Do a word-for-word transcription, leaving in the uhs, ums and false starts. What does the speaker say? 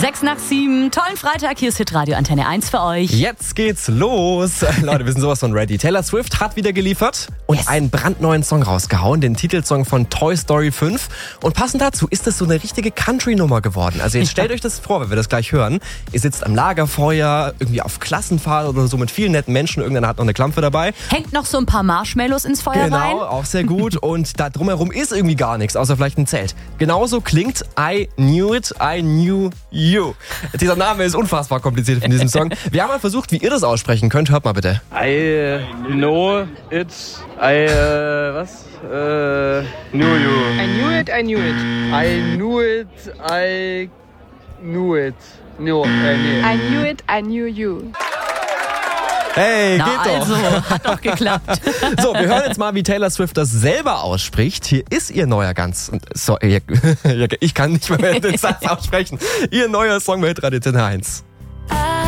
Sechs nach sieben, tollen Freitag, hier ist Hitradio Antenne eins für euch. Jetzt geht's los. Leute, wir sind sowas von ready. Taylor Swift hat wieder geliefert und Yes. einen brandneuen Song rausgehauen, den Titelsong von Toy Story fünf. Und passend dazu ist es so eine richtige Country-Nummer geworden. Also jetzt stellt euch das vor, wenn wir das gleich hören. Ihr sitzt am Lagerfeuer, irgendwie auf Klassenfahrt oder so mit vielen netten Menschen. Irgendeiner hat noch eine Klampfe dabei. Hängt noch so ein paar Marshmallows ins Feuer rein. Genau, auch sehr gut. Und da drumherum ist irgendwie gar nichts, außer vielleicht ein Zelt. Genauso klingt I Knew It, I Knew You. Dieser Name ist unfassbar kompliziert in diesem Song. Wir haben mal versucht, wie ihr das aussprechen könnt. Hört mal bitte. I uh, know it, I, uh, was? Uh, knew you. I knew it, I knew it. I knew it, I knew it. No, äh, nee. I knew it, I knew you. Hey, Na geht doch. also, hat doch geklappt. So, wir hören jetzt mal, wie Taylor Swift das selber ausspricht. Hier ist ihr neuer ganz... So, ich kann nicht mehr den Satz aussprechen. Ihr neuer Song bei Hitradio Antenne eins.